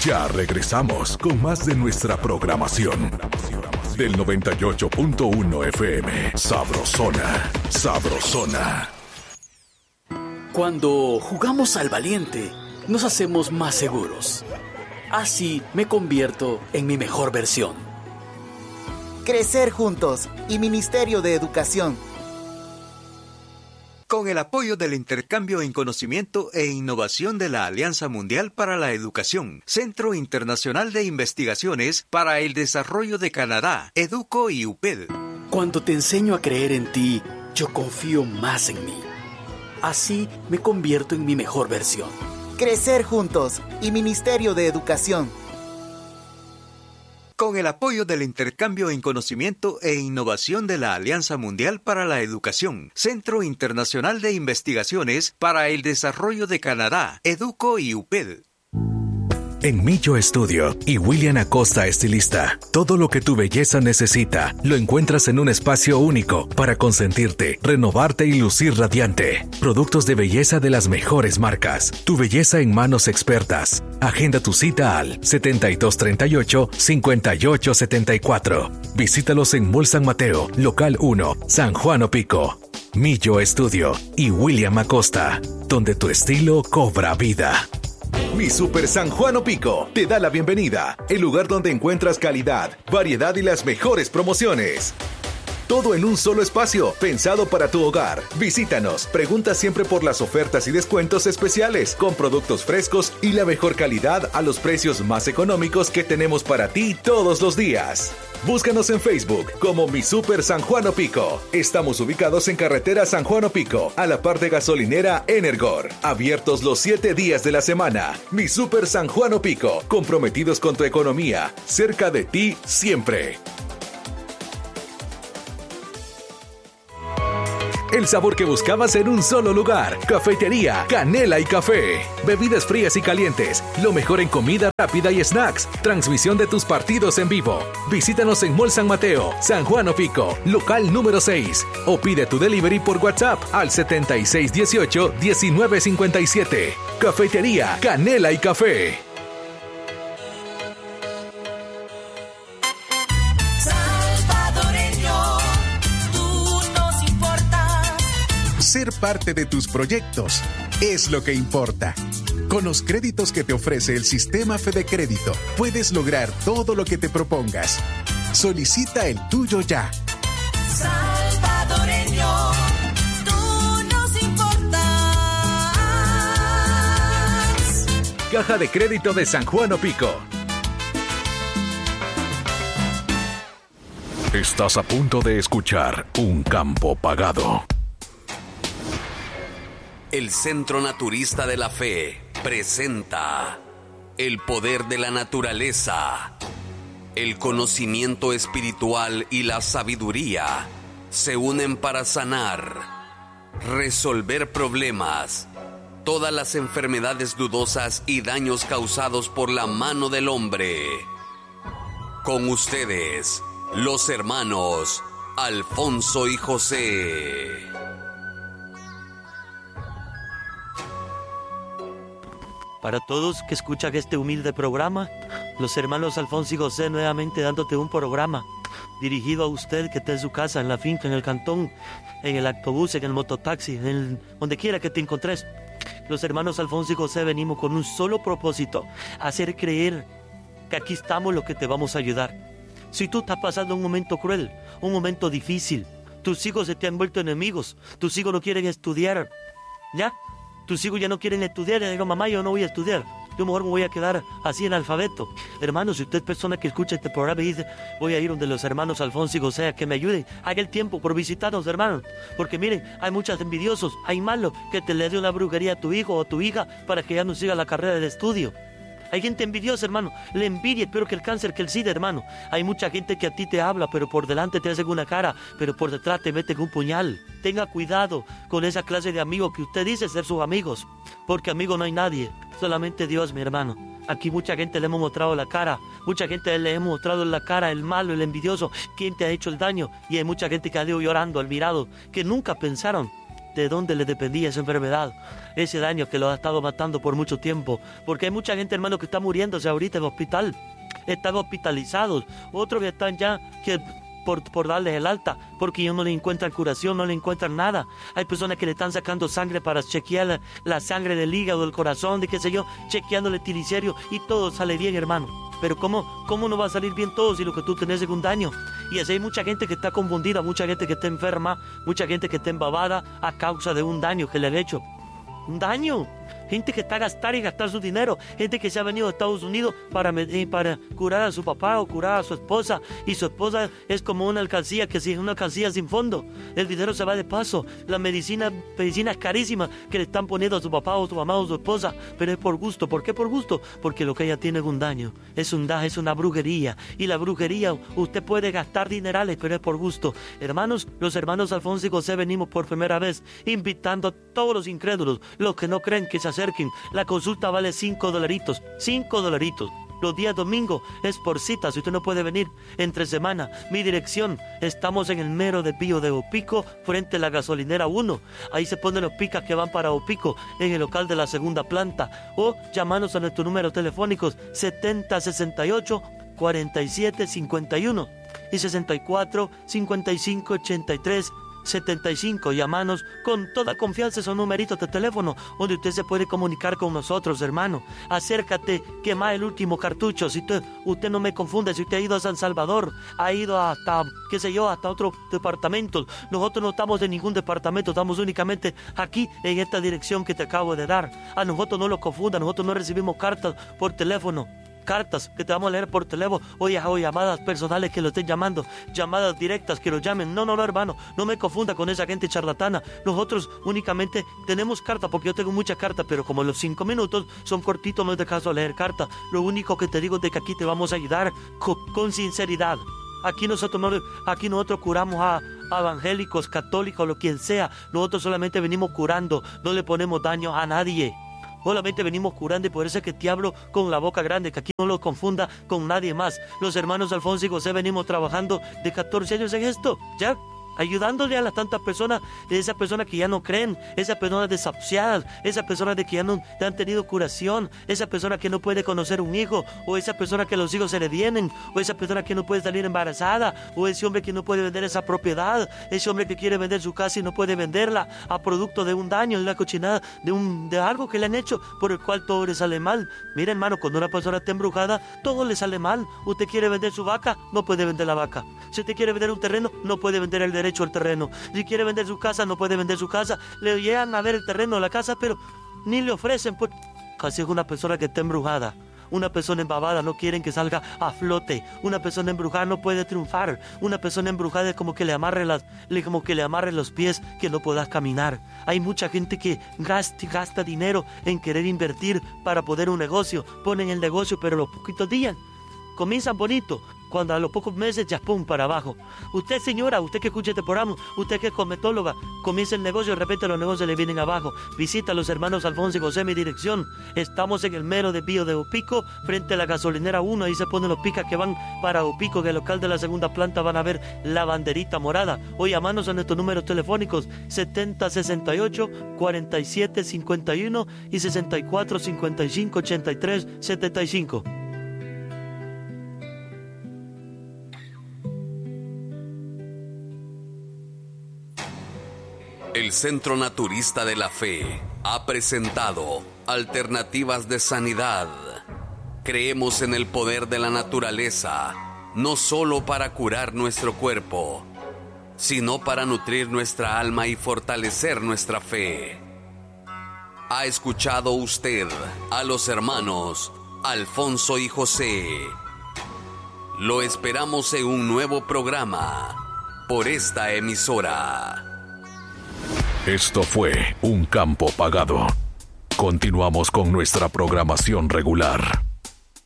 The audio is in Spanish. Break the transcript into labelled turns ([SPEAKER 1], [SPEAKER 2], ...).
[SPEAKER 1] Ya regresamos con más de nuestra programación. Del 98.1 FM. Sabrosona. Sabrosona.
[SPEAKER 2] Cuando jugamos al valiente, nos hacemos más seguros. Así me convierto en mi mejor versión.
[SPEAKER 3] Crecer juntos y Ministerio de Educación.
[SPEAKER 4] Con el apoyo del intercambio en conocimiento e innovación de la Alianza Mundial para la Educación, Centro Internacional de Investigaciones para el Desarrollo de Canadá, EDUCO y UPED.
[SPEAKER 2] Cuando te enseño a creer en ti, yo confío más en mí. Así me convierto en mi mejor versión.
[SPEAKER 3] Crecer juntos y Ministerio de Educación.
[SPEAKER 4] Con el apoyo del intercambio en conocimiento e innovación de la Alianza Mundial para la Educación, Centro Internacional de Investigaciones para el Desarrollo de Canadá, EDUCO y UPED.
[SPEAKER 1] En Millo Estudio y William Acosta Estilista, todo lo que tu belleza necesita lo encuentras en un espacio único para consentirte, renovarte y lucir radiante. Productos de belleza de las mejores marcas. Tu belleza en manos expertas. Agenda tu cita al 7238-5874. Visítalos en Mall San Mateo, Local 1, San Juan Opico. Millo Estudio y William Acosta, donde tu estilo cobra vida. Mi Super San Juan Opico te da la bienvenida, el lugar donde encuentras calidad, variedad y las mejores promociones. Todo en un solo espacio, pensado para tu hogar. Visítanos, pregunta siempre por las ofertas y descuentos especiales, con productos frescos y la mejor calidad a los precios más económicos que tenemos para ti todos los días. Búscanos en Facebook como Mi Super San Juan Opico. Estamos ubicados en carretera San Juan Opico, a la par de gasolinera Energor. Abiertos los 7 días de la semana. Mi Super San Juan Opico, comprometidos con tu economía, cerca de ti siempre. El sabor que buscabas en un solo lugar. Cafetería Canela y Café. Bebidas frías y calientes. Lo mejor en comida rápida y snacks. Transmisión de tus partidos en vivo. Visítanos en Mall San Mateo, San Juan Opico, local número 6. O pide tu delivery por WhatsApp al 7618-1957. Cafetería Canela y Café.
[SPEAKER 5] Ser parte de tus proyectos es lo que importa. Con los créditos que te ofrece el sistema Fede Crédito, puedes lograr todo lo que te propongas. Solicita el tuyo ya.
[SPEAKER 6] Salvadoreño, tú nos importas.
[SPEAKER 1] Caja de Crédito de San Juan Opico. Estás a punto de escuchar Un Campo Pagado.
[SPEAKER 7] El Centro Naturista de la Fe presenta el poder de la naturaleza. El conocimiento espiritual y la sabiduría se unen para sanar, resolver problemas, todas las enfermedades dudosas y daños causados por la mano del hombre. Con ustedes, los hermanos Alfonso y José.
[SPEAKER 8] Para todos que escuchan este humilde programa, los hermanos Alfonso y José nuevamente dándote un programa dirigido a usted que está en su casa, en la finca, en el cantón, en el autobús, en el mototaxi, donde quiera que te encontres. Los hermanos Alfonso y José venimos con un solo propósito: hacer creer que aquí estamos los que te vamos a ayudar. Si tú estás pasando un momento cruel, un momento difícil, tus hijos se te han vuelto enemigos, tus hijos no quieren estudiar, ¿ya? Tus hijos ya no quieren estudiar, y digo, mamá, yo no voy a estudiar, yo mejor me voy a quedar así en alfabeto. Hermanos, si usted es persona que escucha este programa y dice, voy a ir donde los hermanos Alfonso y José a que me ayuden, haga el tiempo por visitarnos, hermanos, porque miren, hay muchos envidiosos, hay malos que te le dé una brujería a tu hijo o tu hija para que ya no siga la carrera de estudio. Hay gente envidiosa, hermano. Le envidia, peor que el cáncer, que el SIDA, hermano. Hay mucha gente que a ti te habla, pero por delante te hacen una cara, pero por detrás te meten un puñal. Tenga cuidado con esa clase de amigos que usted dice ser sus amigos, porque amigo no hay nadie, solamente Dios, mi hermano. Aquí mucha gente le hemos mostrado la cara, mucha gente le hemos mostrado la cara, el malo, el envidioso, quién te ha hecho el daño. Y hay mucha gente que ha ido llorando al mirado, que nunca pensaron de dónde le dependía esa enfermedad, ese daño que lo ha estado matando por mucho tiempo. Porque hay mucha gente, hermano, que está muriéndose ahorita en el hospital. Están hospitalizados. Otros que están ya por darles el alta, porque ellos no le encuentran curación, no le encuentran nada. Hay personas que le están sacando sangre para chequear la sangre del hígado, del corazón, de qué sé yo, chequeándole el triglicéridos y todo sale bien, hermano. Pero ¿cómo no va a salir bien todo si lo que tú tenés es un daño? Y así hay mucha gente que está confundida, mucha gente que está enferma, mucha gente que está embabada a causa de un daño que le han hecho. ¿Un daño? Gente que está a gastar y gastar su dinero. Gente que se ha venido a Estados Unidos para curar a su papá o curar a su esposa. Y su esposa es como una alcancía, que es una alcancía sin fondo. El dinero se va de paso. La medicina es carísima que le están poniendo a su papá o su mamá o su esposa. Pero es por gusto. ¿Por qué por gusto? Porque lo que ella tiene es un daño. Es una brujería. Y la brujería, usted puede gastar dinerales, pero es por gusto. Hermanos, los hermanos Alfonso y José venimos por primera vez invitando a todos los incrédulos, los que no creen, que se acerquen. La consulta vale $5. $5. Los días domingos es por cita. Si usted no puede venir entre semana, mi dirección, estamos en el mero de Pío de Opico, frente a la gasolinera 1. Ahí se ponen los picas que van para Opico, en el local de la segunda planta. O llamanos a nuestros números telefónicos 7068 47 51 y 64 55 83 75. Llamanos con toda confianza, esos numeritos de teléfono donde usted se puede comunicar con nosotros, hermano. Acércate, quema el último cartucho. Si usted no me confunde, si usted ha ido a San Salvador, ha ido hasta, qué sé yo, hasta otros departamentos. Nosotros no estamos en ningún departamento, estamos únicamente aquí en esta dirección que te acabo de dar. A nosotros no lo confundan, nosotros no recibimos cartas por teléfono. Cartas que te vamos a leer por teléfono o llamadas personales que lo estén llamando, llamadas directas que lo llamen. No, hermano, no me confunda con esa gente charlatana. Nosotros únicamente tenemos cartas, porque yo tengo muchas cartas, pero como los 5 minutos son cortitos, no es de caso leer cartas. Lo único que te digo es de que aquí te vamos a ayudar con sinceridad. Aquí nosotros curamos a evangélicos, católicos, lo quien sea. Nosotros solamente venimos curando, no le ponemos daño a nadie. Solamente venimos curando, y por eso es que te hablo con la boca grande, que aquí no lo confunda con nadie más. Los hermanos Alfonso y José venimos trabajando de 14 años en esto, ya ayudándole a las tantas personas, esas personas que ya no creen, esas personas desahuciadas, esas personas de que ya no han tenido curación, esas personas que no puede conocer un hijo, o esas personas que los hijos se le vienen, o esa persona que no puede salir embarazada, o ese hombre que no puede vender esa propiedad, ese hombre que quiere vender su casa y no puede venderla a producto de un daño, de una cochinada, de algo que le han hecho por el cual todo le sale mal. Mira, hermano, cuando una persona está embrujada, todo le sale mal. Usted quiere vender su vaca, no puede vender la vaca. Si usted quiere vender un terreno, no puede vender el derecho al terreno. Si quiere vender su casa, no puede vender su casa. Le llegan a ver el terreno, la casa, pero ni le ofrecen. Pues casi es una persona que está embrujada. Una persona embabada no quieren que salga a flote. Una persona embrujada no puede triunfar. Una persona embrujada es como que le amarre los pies, que no puedas caminar. Hay mucha gente que gasta dinero en querer invertir para poder un negocio. Ponen el negocio, pero los poquitos días comienzan bonito, cuando a los pocos meses ya pum para abajo. Usted, señora, usted que escucha este programa, usted que es cosmetóloga, comienza el negocio y de repente los negocios le vienen abajo. Visita a los hermanos Alfonso y José, mi dirección. Estamos en el mero de Pío de Opico, frente a la gasolinera 1. Ahí se ponen los picas que van para Opico, en el local de la segunda planta van a ver la banderita morada. O llamanos a nuestros números telefónicos 7068 47 51 y 64 55 83 75.
[SPEAKER 7] El Centro Naturista de la Fe ha presentado Alternativas de Sanidad. Creemos en el poder de la naturaleza, no solo para curar nuestro cuerpo, sino para nutrir nuestra alma y fortalecer nuestra fe. ¿Ha escuchado usted a los hermanos Alfonso y José? Lo esperamos en un nuevo programa por esta emisora.
[SPEAKER 1] Esto fue Un Campo Pagado. Continuamos con nuestra programación regular.